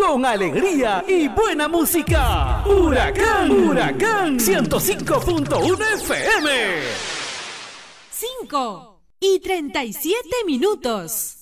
con alegría y buena música. Huracán 105.1 FM. 5:37.